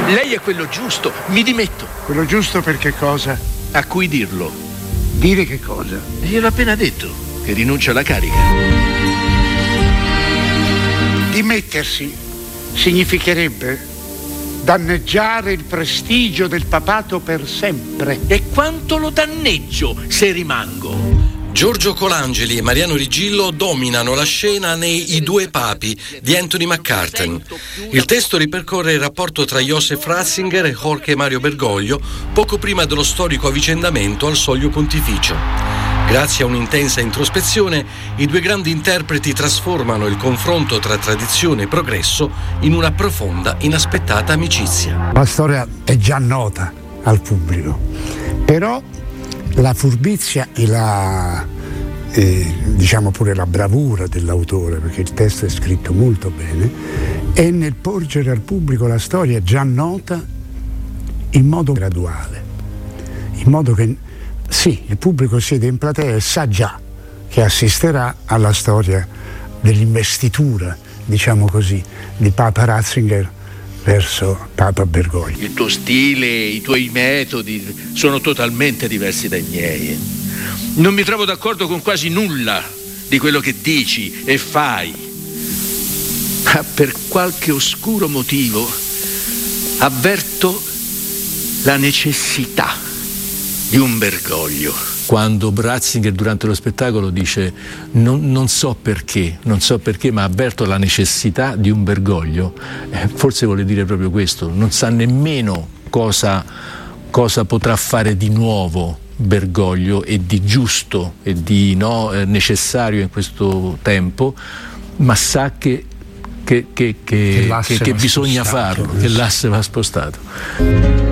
Lei è quello giusto, mi dimetto. Quello giusto per che cosa? A cui dirlo? Dire che cosa? Gliel'ho appena detto, che rinuncio alla carica. Dimettersi significherebbe danneggiare il prestigio del papato per sempre. E quanto lo danneggio se rimango? Giorgio Colangeli e Mariano Rigillo dominano la scena nei I due papi di Anthony McCarten. Il testo ripercorre il rapporto tra Joseph Ratzinger e Jorge Mario Bergoglio poco prima dello storico avvicendamento al soglio pontificio. Grazie a un'intensa introspezione, i due grandi interpreti trasformano il confronto tra tradizione e progresso in una profonda, inaspettata amicizia. La storia è già nota al pubblico, però la furbizia e diciamo pure la bravura dell'autore, perché il testo è scritto molto bene, è nel porgere al pubblico la storia già nota in modo graduale, in modo che sì, il pubblico siede in platea e sa già che assisterà alla storia dell'investitura, diciamo così, di Papa Ratzinger verso Papa Bergoglio. Il tuo stile, i tuoi metodi sono totalmente diversi dai miei. Non mi trovo d'accordo con quasi nulla di quello che dici e fai. Ma per qualche oscuro motivo avverto la necessità di un Bergoglio. Quando Ratzinger durante lo spettacolo dice non so perché, ma avverto la necessità di un Bergoglio, forse vuole dire proprio questo, non sa nemmeno cosa potrà fare di nuovo Bergoglio e di giusto e di necessario in questo tempo, ma sa che bisogna farlo, che l'asse va spostato.